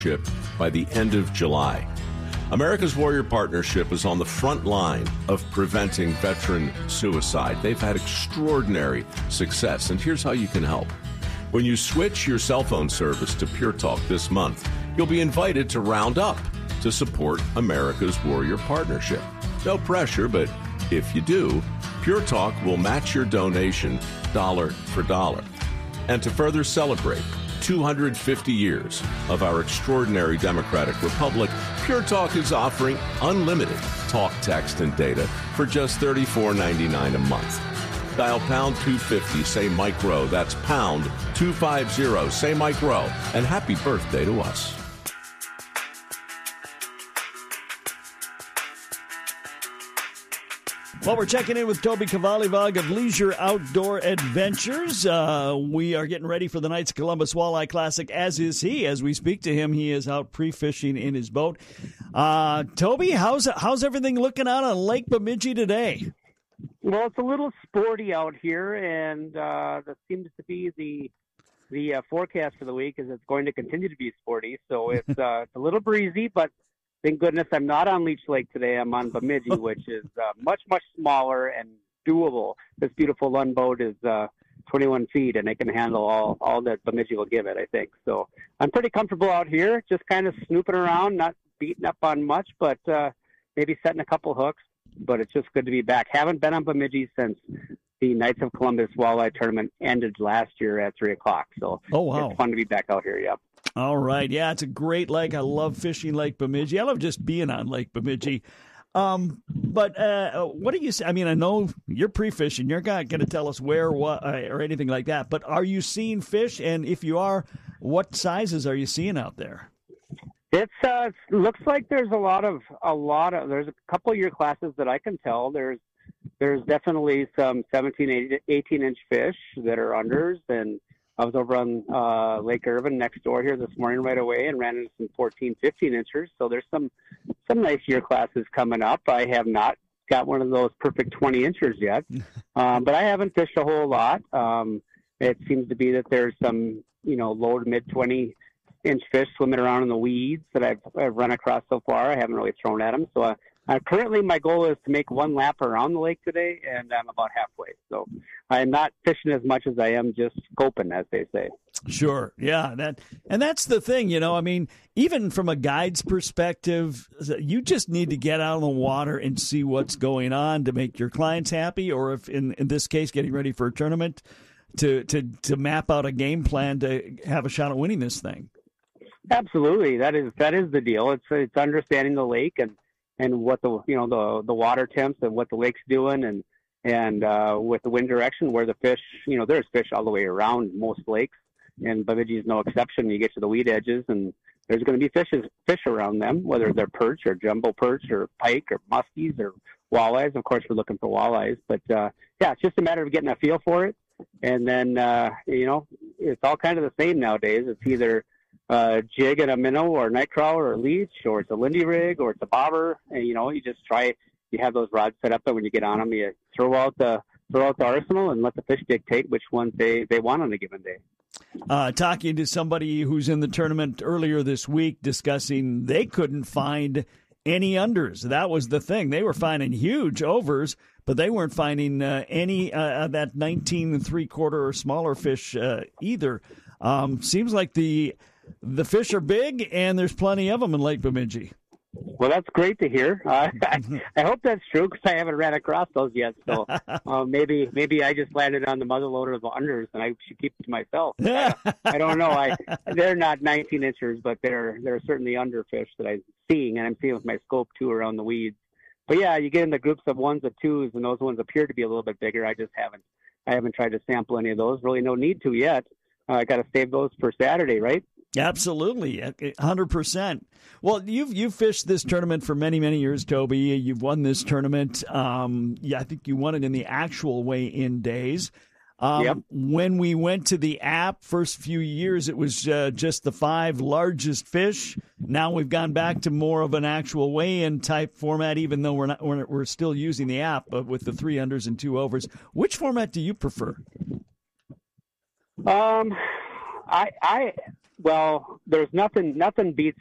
by the end of July. America's Warrior Partnership is on the front line of preventing veteran suicide. They've had extraordinary success, and here's how you can help. When you switch your cell phone service to Pure Talk this month, you'll be invited to round up to support America's Warrior Partnership. No pressure, but if you do, Pure Talk will match your donation dollar for dollar. And to further celebrate 250 years of our extraordinary democratic republic, Pure Talk is offering unlimited talk, text, and data for just $34.99 a month. Dial pound 250, say Mike Rowe. That's pound 250, say Mike Rowe. And happy birthday to us. Well, we're checking in with Toby Cavalli-Vog of Leisure Outdoor Adventures. We are getting ready for the Knights Columbus Walleye Classic, as is he. As we speak to him, he is out pre-fishing in his boat. Toby, how's everything looking out on Lake Bemidji today? Well, it's a little sporty out here, and that seems to be the forecast for the week is it's going to continue to be sporty. So it's a little breezy, but thank goodness I'm not on Leech Lake today. I'm on Bemidji, which is much, much smaller and doable. This beautiful Lund boat is 21 feet, and it can handle all that Bemidji will give it, I think. So I'm pretty comfortable out here, just kind of snooping around, not beating up on much, but maybe setting a couple hooks. But it's just good to be back. Haven't been on Bemidji since the Knights of Columbus Walleye Tournament ended last year at 3 o'clock. So It's fun to be back out here, yeah. All right. Yeah, it's a great lake. I love fishing Lake Bemidji. I love just being on Lake Bemidji. But what do you say? I mean, I know you're pre-fishing. You're not going to tell us where, what, or anything like that. But are you seeing fish? And if you are, what sizes are you seeing out there? It looks like there's a lot of there's a couple of year classes that I can tell. There's definitely some 17, 18-inch fish that are unders, and I was over on Lake Irvin next door here this morning right away and ran into some 14, 15-inchers. So there's some nice year classes coming up. I have not got one of those perfect 20-inchers yet, but I haven't fished a whole lot. It seems to be that there's some, low to mid 20-inch fish swimming around in the weeds that I've run across so far. I haven't really thrown at them. So currently my goal is to make one lap around the lake today, and I'm about halfway. So I'm not fishing as much as I am just scoping, as they say. Sure. Yeah. That's the thing, I mean, even from a guide's perspective, you just need to get out on the water and see what's going on to make your clients happy, or if in this case, getting ready for a tournament, to map out a game plan to have a shot at winning this thing. Absolutely. That is the deal. It's understanding the lake and what the water temps and what the lake's doing and with the wind direction where the fish, there's fish all the way around most lakes, and Bemidji is no exception. You get to the weed edges and there's going to be fish around them, whether they're perch or jumbo perch or pike or muskies or walleyes. Of course, we're looking for walleyes, but it's just a matter of getting a feel for it. And then, it's all kind of the same nowadays. It's either jig and a minnow or a night crawler or a leech, or it's a Lindy rig, or it's a bobber. And, you just try. You have those rods set up that when you get on them, you throw out the arsenal and let the fish dictate which ones they want on a given day. Talking to somebody who's in the tournament earlier this week, discussing they couldn't find any unders. That was the thing. They were finding huge overs, but they weren't finding any that 19 3/4 or smaller fish either. Seems like the fish are big, and there's plenty of them in Lake Bemidji. Well, that's great to hear. I hope that's true because I haven't ran across those yet. So maybe I just landed on the muzzleloader of the unders, and I should keep it to myself. I don't know. They're not 19 inchers, but they're certainly underfish that I'm seeing, and I'm seeing with my scope too around the weeds. But yeah, you get in the groups of ones and twos, and those ones appear to be a little bit bigger. I haven't tried to sample any of those. Really, no need to yet. I got to save those for Saturday, right? Absolutely, 100%. Well, you've fished this tournament for many, many years, Toby. You've won this tournament. I think you won it in the actual weigh-in days. Yep. When we went to the app, first few years, it was just the 5 largest fish. Now we've gone back to more of an actual weigh-in type format, even though we're still using the app, but with the 3 unders and 2 overs. Which format do you prefer? Well, there's nothing beats